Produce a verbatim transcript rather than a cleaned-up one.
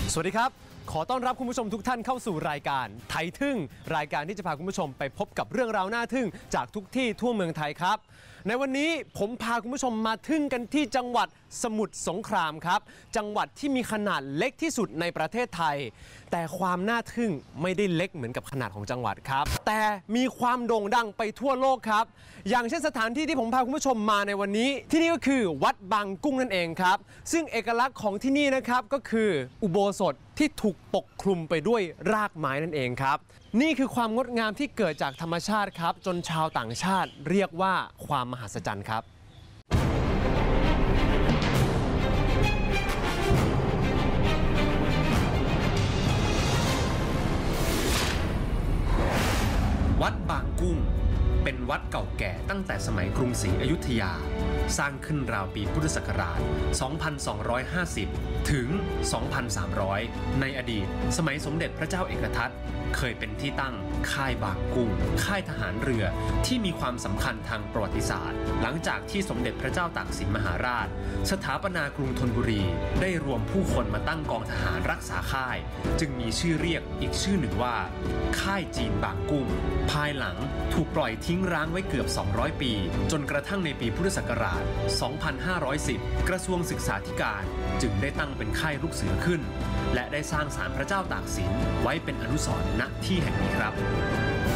สวัสดีครับขอต้อนรับคุณผู้ชมทุกท่านเข้าสู่รายการไทยทึ่งรายการที่จะพาคุณผู้ชมไปพบกับเรื่องราวน่าทึ่งจากทุกที่ทั่วเมืองไทยครับในวันนี้ผมพาคุณผู้ชมมาทึ่งกันที่จังหวัดสมุทรสงครามครับจังหวัดที่มีขนาดเล็กที่สุดในประเทศไทยแต่ความน่าทึ่งไม่ได้เล็กเหมือนกับขนาดของจังหวัดครับแต่มีความโด่งดังไปทั่วโลกครับอย่างเช่นสถานที่ที่ผมพาคุณผู้ชมมาในวันนี้ที่นี่ก็คือวัดบางกุ้งนั่นเองครับซึ่งเอกลักษณ์ของที่นี่นะครับก็คืออุโบสถที่ถูกปกคลุมไปด้วยรากไม้นั่นเองครับนี่คือความงดงามที่เกิดจากธรรมชาติครับจนชาวต่างชาติเรียกว่าความมหัศจรรย์ครับวัดบางกุ้งเป็นวัดเก่าแก่ตั้งแต่สมัยกรุงศรีอยุธยาสร้างขึ้นราวปีพุทธศักราช สองพันสองร้อยห้าสิบ ถึง สองพันสามร้อย ในอดีตสมัยสมเด็จพระเจ้าเอกทัตเคยเป็นที่ตั้งค่ายบางกุ้งค่ายทหารเรือที่มีความสำคัญทางประวัติศาสตร์หลังจากที่สมเด็จพระเจ้าตากสินมหาราชสถาปนากรุงธนบุรีได้รวมผู้คนมาตั้งกองทหารรักษาค่ายจึงมีชื่อเรียกอีกชื่อหนึ่งว่าค่ายจีนบางกุ้งภายหลังถูกปล่อยทิ้งร้างไว้เกือบสองร้อยปีจนกระทั่งในปีพุทธศักราช สองพันห้าร้อยสิบ กระทรวงศึกษาธิการจึงได้ตั้งเป็นค่ายลูกเสือขึ้นและได้สร้างศาลพระเจ้าตากสินไว้เป็นอนุสรณ์ณที่แห่งนี้ครับ